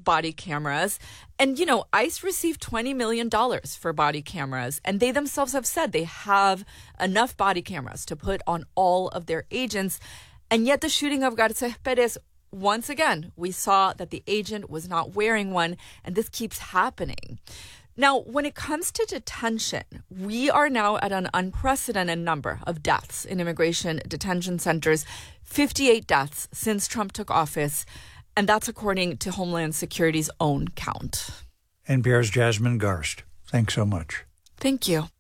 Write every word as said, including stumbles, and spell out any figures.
body cameras. And, you know, ICE received twenty million dollars for body cameras, and they themselves have said they have enough body cameras to put on all of their agents. And yet the shooting of Garces Perez, once again, we saw that the agent was not wearing one, and this keeps happening. Now, when it comes to detention, we are now at an unprecedented number of deaths in immigration detention centers, fifty-eight deaths since Trump took office, and that's according to Homeland Security's own count. N P R's Jasmine Garsd, thanks so much. Thank you.